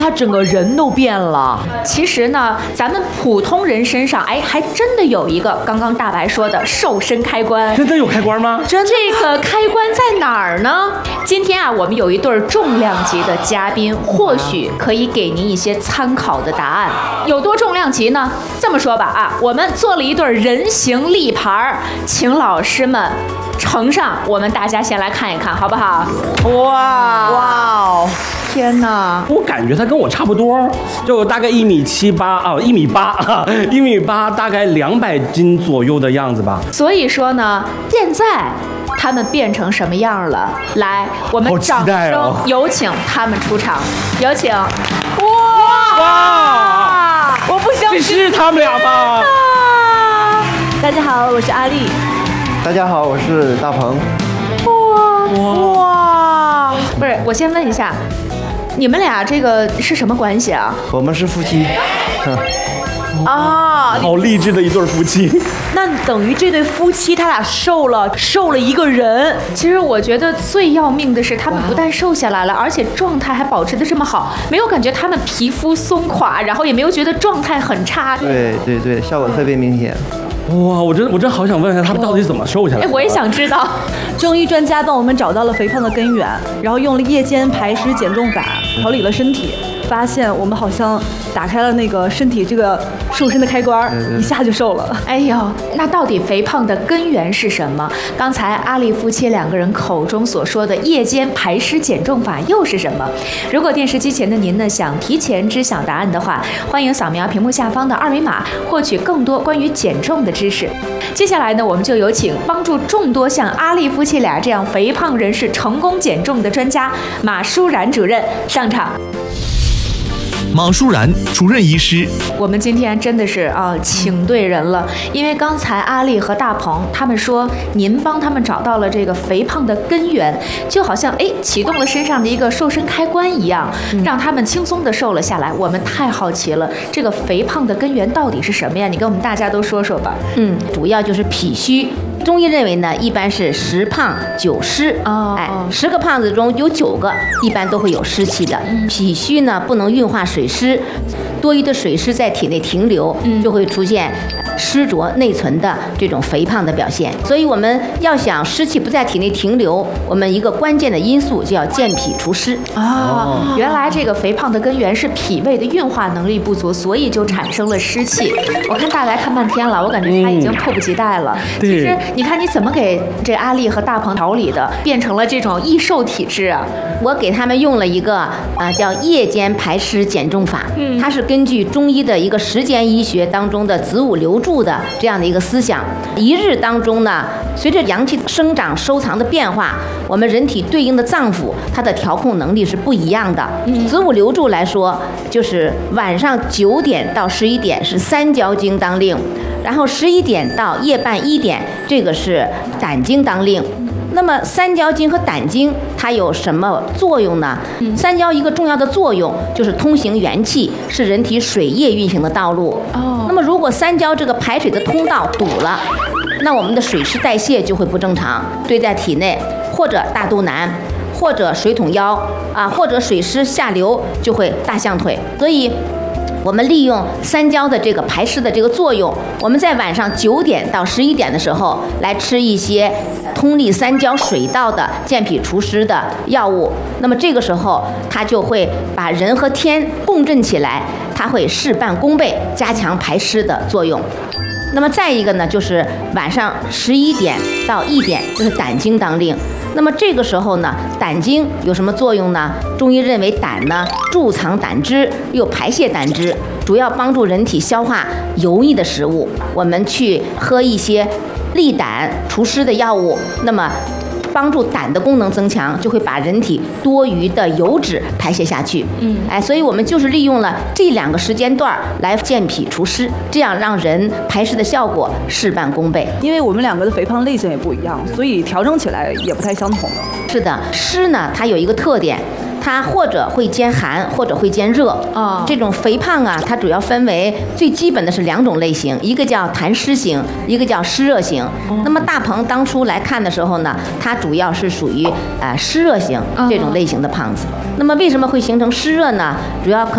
他整个人都变了。 其实呢，咱们普通人身上，还真的有一个刚刚大白说的瘦身开关。 真的有开关吗？ 这个开关在哪儿呢？今天啊，我们有一对重量级的嘉宾，或许可以给您一些参考的答案。有多重量级呢？这么说吧啊，我们做了一对人形立牌，请老师们呈上，我们大家先来看一看，好不好？ 哇，天哪！ 我感觉他跟我差不多，就大概1.78米啊，1.8米，大概200斤左右的样子吧。 所以说呢，现在他们变成什么样了？来，我们掌声有请他们出场，有请！ 哇！我不相信， 这是他们俩吧？ 大家好，我是阿丽。 大家好，我是大鹏。 哇！ 不是，我先问一下，你们俩这个是什么关系啊？ 我们是夫妻。 啊， 好励志的一对夫妻。 那等于这对夫妻他俩瘦了一个人。 其实我觉得最要命的是，他们不但瘦下来了，而且状态还保持得这么好，没有感觉他们皮肤松垮，然后也没有觉得状态很差。 对，效果特别明显。 哇，我真好想问一下他们到底怎么瘦下来的。 我也想知道。 中医专家帮我们找到了肥胖的根源，然后用了夜间排湿减重法调理了身体，发现我们好像打开了那个身体这个瘦身的开关，一下就瘦了。 哎呦，那到底肥胖的根源是什么？刚才阿丽夫妻两个人口中所说的夜间排湿减重法又是什么？如果电视机前的您呢想提前知晓答案的话，欢迎扫描屏幕下方的2维码，获取更多关于减重的知识。接下来呢，我们就有请帮助众多像阿丽夫妻俩这样肥胖人士成功减重的专家马舒然主任上场。 马舒然主任医师， 我们今天真的是请对人了，因为刚才阿丽和大鹏他们说您帮他们找到了这个肥胖的根源，就好像启动了身上的一个瘦身开关一样，让他们轻松的瘦了下来。我们太好奇了，这个肥胖的根源到底是什么呀？你跟我们大家都说说吧。 主要就是脾虚。中医认为呢，一般是10胖9湿，10个胖子中有9个一般都会有湿气的。脾虚呢不能运化水湿，多余的水湿在体内停留，就会出现湿浊内存的这种肥胖的表现。所以我们要想湿气不在体内停留，我们一个关键的因素就要健脾除湿。 原来这个肥胖的根源是脾胃的运化能力不足，所以就产生了湿气。我看大白看半天了，我感觉他已经迫不及待了。其实你看你怎么给这阿丽和大鹏调理的，变成了这种易瘦体质啊？ 我给他们用了一个叫夜间排湿减重法，它是根据中医的一个时间医学当中的子午流注的这样的一个思想。一日当中呢，随着阳气生长收藏的变化，我们人体对应的脏腑它的调控能力是不一样的。子午流注来说，就是晚上9点到11点是三焦经当令，然后11点到夜半1点，这个是胆经当令。那么三焦经和胆经它有什么作用呢？三焦一个重要的作用就是通行元气，是人体水液运行的道路。那么如果三焦这个排水的通道堵了，那我们的水湿代谢就会不正常，堆在体内，或者大肚腩，或者水桶腰或者水湿下流，就会大象腿。所以我们利用三焦的这个排湿的这个作用，我们在晚上9点到11点的时候来吃一些通利三焦水道的健脾除湿的药物，那么这个时候它就会把人和天共振起来，它会事半功倍，加强排湿的作用。那么再一个呢，就是晚上11点到1点，就是胆经当令。那么这个时候呢，胆经有什么作用呢？中医认为胆呢贮藏胆汁，又排泄胆汁，主要帮助人体消化油腻的食物。我们去喝一些利胆除湿的药物，那么帮助胆的功能增强，就会把人体多余的油脂排泄下去。所以我们就是利用了这2个时间段来健脾除湿，这样让人排湿的效果事半功倍。 因为我们2个的肥胖类型也不一样，所以调整起来也不太相同了。 是的，湿呢它有一个特点，它或者会兼寒，或者会兼热。这种肥胖啊，它主要分为最基本的是2种类型，一个叫痰湿型，一个叫湿热型。那么大鹏当初来看的时候呢，它主要是属于湿热型这种类型的胖子。那么为什么会形成湿热呢？主要可